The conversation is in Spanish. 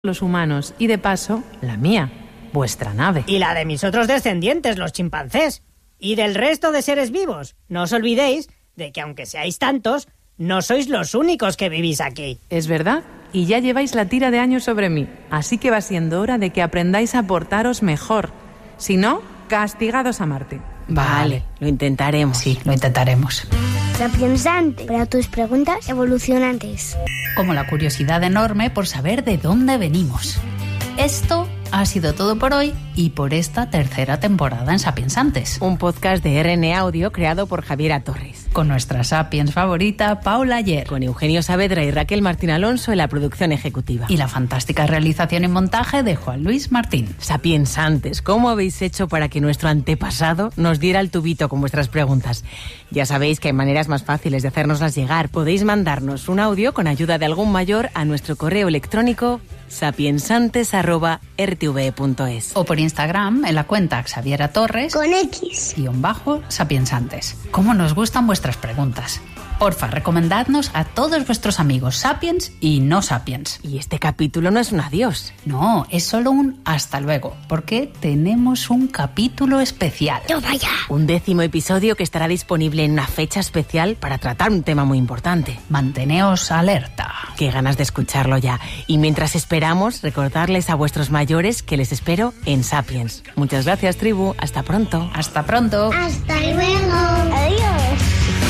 los humanos y de paso, la mía, vuestra nave. Y la de mis otros descendientes, los chimpancés. Y del resto de seres vivos. No os olvidéis de que aunque seáis tantos, no sois los únicos que vivís aquí. Es verdad, y ya lleváis la tira de años sobre mí, así que va siendo hora de que aprendáis a portaros mejor. Si no, castigados a Marte. Vale, lo intentaremos. Sí, lo intentaremos. Sapiensante, para tus preguntas evolucionantes. Como la curiosidad enorme por saber de dónde venimos. Esto ha sido todo por hoy y por esta tercera temporada en Sapiensantes. Un podcast de RN Audio creado por Javiera Torres. Con nuestra Sapiens favorita, Paula Ayer. Con Eugenio Saavedra y Raquel Martín Alonso en la producción ejecutiva. Y la fantástica realización y montaje de Juan Luis Martín. Sapiensantes, ¿cómo habéis hecho para que nuestro antepasado nos diera el tubito con vuestras preguntas? Ya sabéis que hay maneras más fáciles de hacérnoslas llegar. Podéis mandarnos un audio con ayuda de algún mayor a nuestro correo electrónico sapiensantes@rtve.es o por Instagram en la cuenta Xaviera Torres con X _sapiensantes. ¿Cómo nos gustan vuestras preguntas? Porfa, recomendadnos a todos vuestros amigos sapiens y no sapiens. Y este capítulo no es un adiós. No, es solo un hasta luego, porque tenemos un capítulo especial. ¡No vaya! Un 10º episodio que estará disponible en una fecha especial para tratar un tema muy importante. Manteneos alerta. Qué ganas de escucharlo ya. Y mientras esperamos, recordarles a vuestros mayores que les espero en Sapiens. Muchas gracias, tribu. Hasta pronto. Hasta pronto. ¡Hasta luego!